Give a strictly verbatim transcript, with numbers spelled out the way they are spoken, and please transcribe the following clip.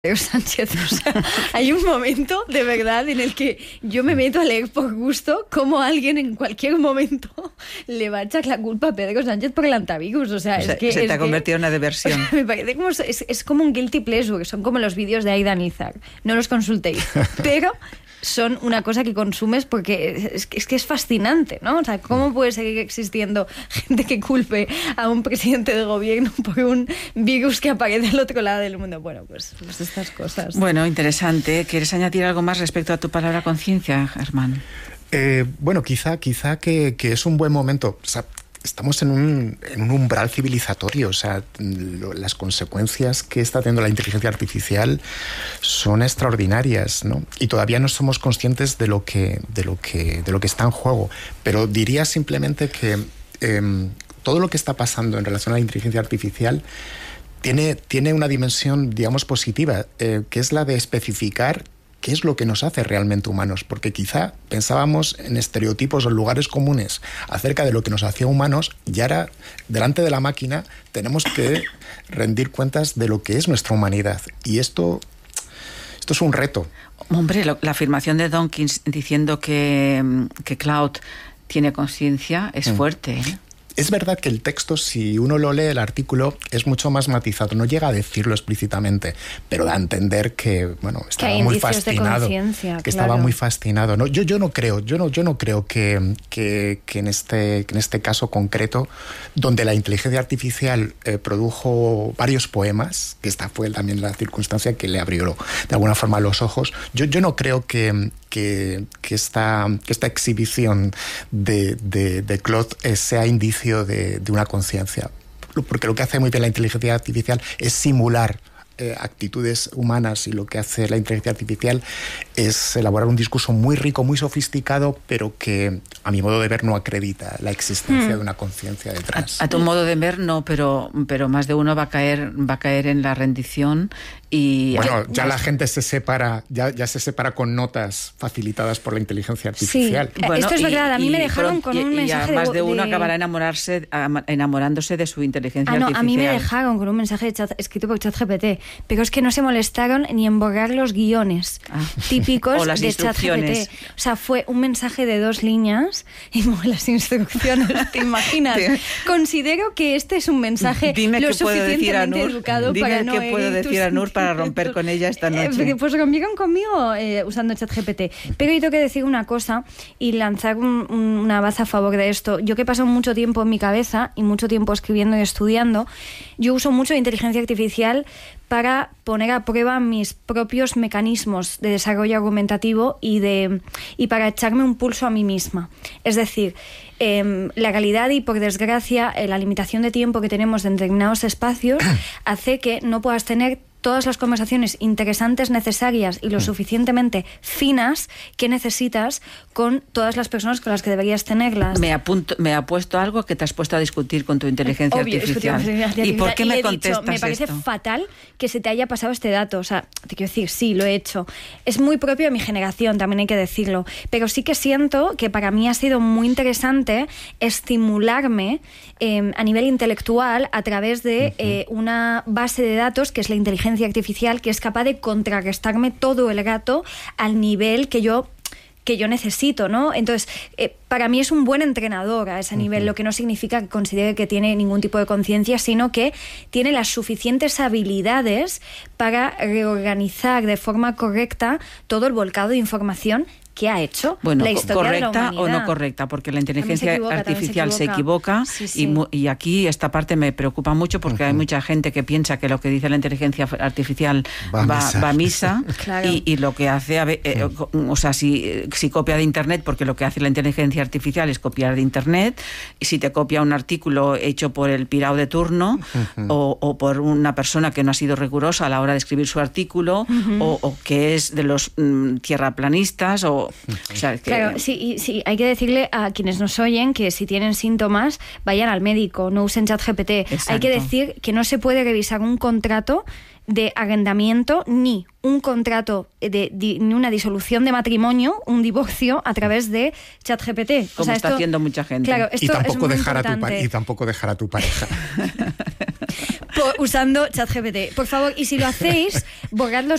Sánchez, o sea, hay un momento de verdad en el que yo me meto a leer por gusto cómo alguien en cualquier momento le va a echar la culpa a Pedro Sánchez por el antivirus, o sea, o sea es que se es te ha convertido en una diversión. O sea, me parece como es, es como un guilty pleasure, son como los vídeos de Aida Nizar, no los consultéis, pero son una cosa que consumes porque es, es que es fascinante, ¿no? O sea, ¿cómo puede seguir existiendo gente que culpe a un presidente de gobierno por un virus que aparece al otro lado del mundo? Bueno, pues, pues estas cosas. Bueno, interesante. ¿Quieres añadir algo más respecto a tu palabra conciencia, Germán? Eh, bueno, quizá, quizá que, que es un buen momento. O sea, estamos en un, en un umbral civilizatorio, o sea, lo, las consecuencias que está teniendo la inteligencia artificial son extraordinarias, ¿no? Y todavía no somos conscientes de lo que, de lo que, de lo que está en juego. Pero diría simplemente que eh, todo lo que está pasando en relación a la inteligencia artificial tiene, tiene una dimensión, digamos, positiva, eh, que es la de especificar qué es lo que nos hace realmente humanos, porque quizá pensábamos en estereotipos o en lugares comunes acerca de lo que nos hacía humanos y ahora, delante de la máquina, tenemos que rendir cuentas de lo que es nuestra humanidad. Y esto, esto es un reto. Hombre, lo, la afirmación de Dawkins diciendo que, que Claude tiene conciencia es mm. fuerte, ¿eh? Es verdad que el texto, si uno lo lee, el artículo, es mucho más matizado. No llega a decirlo explícitamente, pero da a entender que, bueno, estaba que muy fascinado. Que claro. estaba muy fascinado. No, yo, yo no creo, yo no, yo no creo que, que, que, en este, que en este caso concreto, donde la inteligencia artificial eh, produjo varios poemas, que esta fue también la circunstancia que le abrió de alguna forma los ojos, yo, yo no creo que, que, que, esta, que esta exhibición de, de, de Claude eh, sea indicio De, de una conciencia, porque lo que hace muy bien la inteligencia artificial es simular eh, actitudes humanas, y lo que hace la inteligencia artificial es elaborar un discurso muy rico, muy sofisticado, pero que a mi modo de ver no acredita la existencia mm. de una conciencia detrás. A, a tu modo de ver no, pero, pero más de uno va a caer, va a caer en la rendición. Y bueno, ya la gente se separa, ya, ya se separa con notas facilitadas por la inteligencia artificial. Sí, bueno, esto es verdad, a mí me dejaron con un y, mensaje y más de, de uno de... acabará enamorarse, enamorándose de su inteligencia ah, no, artificial. A mí me dejaron con un mensaje de chat, escrito por ChatGPT, pero es que no se molestaron ni en borrar los guiones ah. típicos de ChatGPT. O sea, fue un mensaje de dos líneas y las instrucciones, ¿te imaginas? ¿Te... Considero que este es un mensaje Dime lo qué puedo decir a Nur, educado Dime para no qué puedo decir tus... a Nur para romper con ella esta noche. Eh, pues rompieron conmigo eh, usando ChatGPT. Pero yo tengo que decir una cosa y lanzar un, un, una baza a favor de esto. Yo que he pasado mucho tiempo en mi cabeza y mucho tiempo escribiendo y estudiando, yo uso mucho inteligencia artificial para poner a prueba mis propios mecanismos de desarrollo argumentativo y, de, y para echarme un pulso a mí misma. Es decir, eh, la realidad y, por desgracia, eh, la limitación de tiempo que tenemos en determinados espacios hace que no puedas tener todas las conversaciones interesantes, necesarias y lo suficientemente finas que necesitas con todas las personas con las que deberías tenerlas. Me apunto, me ha puesto algo que te has puesto a discutir con tu inteligencia Obvio, artificial. artificial. ¿Y por qué y me he contestas dicho, me parece esto? fatal que se te haya pasado este dato. O sea, te quiero decir, sí, lo he hecho. Es muy propio de mi generación, también hay que decirlo. Pero sí que siento que para mí ha sido muy interesante estimularme eh, a nivel intelectual a través de uh-huh. eh, una base de datos que es la inteligencia artificial, que es capaz de contrarrestarme todo el rato al nivel que yo que yo necesito, ¿no? Entonces, eh, para mí es un buen entrenador a ese nivel, uh-huh. lo que no significa que considere que tiene ningún tipo de conciencia, sino que tiene las suficientes habilidades para reorganizar de forma correcta todo el volcado de información que ha hecho bueno, la historia correcta de la humanidad. O no correcta, porque la inteligencia se equivoca, artificial se equivoca, se equivoca sí, sí. Y, y aquí esta parte me preocupa mucho porque uh-huh. hay mucha gente que piensa que lo que dice la inteligencia artificial va, va, va a misa claro. y, y lo que hace, a ver, eh, uh-huh. o sea, si, si copia de internet, porque lo que hace la inteligencia artificial es copiar de internet, y si te copia un artículo hecho por el pirao de turno uh-huh. o, o por una persona que no ha sido rigurosa a la hora de escribir su artículo uh-huh. o, o que es de los mm, tierraplanistas o O sea, que... Claro, sí, sí, hay que decirle a quienes nos oyen que si tienen síntomas vayan al médico, no usen ChatGPT. Hay que decir que no se puede revisar un contrato de arrendamiento ni un contrato, de, de una disolución de matrimonio, un divorcio a través de ChatGPT. Como o sea, está esto, haciendo mucha gente. Claro, esto y, tampoco es muy dejar a tu pa- y tampoco dejar a tu pareja. Por, usando ChatGPT. Por favor, y si lo hacéis, borrad los